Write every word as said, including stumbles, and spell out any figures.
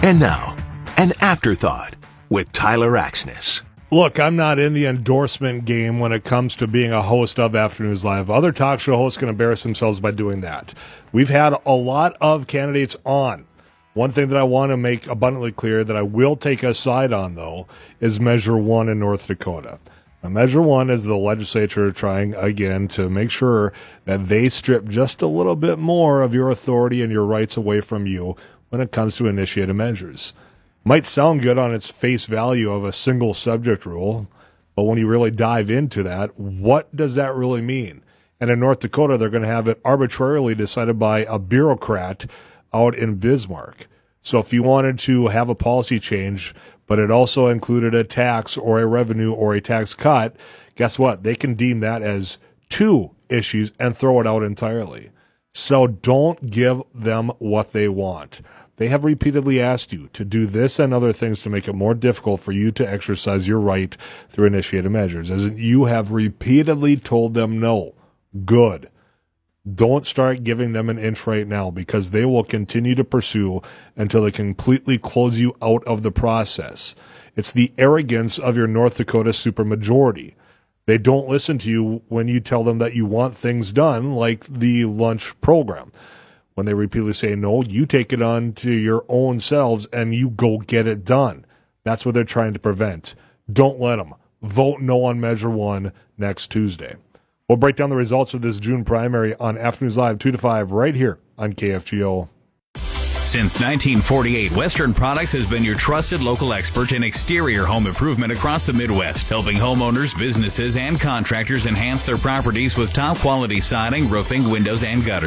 And now, an afterthought with Tyler Axness. Look, I'm not in the endorsement game when it comes to being a host of Afternoons Live. Other talk show hosts can embarrass themselves by doing that. We've had a lot of candidates on. One thing that I want to make abundantly clear that I will take a side on, though, is Measure one in North Dakota. Now, Measure one is the legislature trying, again, to make sure that they strip just a little bit more of your authority and your rights away from you when it comes to initiated measures. Might sound good on its face value of a single subject rule, but when you really dive into that, what does that really mean? And in North Dakota, they're going to have it arbitrarily decided by a bureaucrat out in Bismarck. So if you wanted to have a policy change, but it also included a tax or a revenue or a tax cut, guess what? They can deem that as two issues and throw it out entirely. So don't give them what they want. They have repeatedly asked you to do this and other things to make it more difficult for you to exercise your right through initiated measures. As you have repeatedly told them no. Good. Don't start giving them an inch right now, because they will continue to pursue until they completely close you out of the process. It's the arrogance of your North Dakota supermajority. They don't listen to you when you tell them that you want things done, like the lunch program. When they repeatedly say no, you take it on to your own selves and you go get it done. That's what they're trying to prevent. Don't let them. Vote no on Measure one next Tuesday. We'll break down the results of this June primary on Afternoons Live two to five right here on K F G O. Since nineteen forty-eight, Western Products has been your trusted local expert in exterior home improvement across the Midwest, helping homeowners, businesses, and contractors enhance their properties with top quality siding, roofing, windows, and gutters.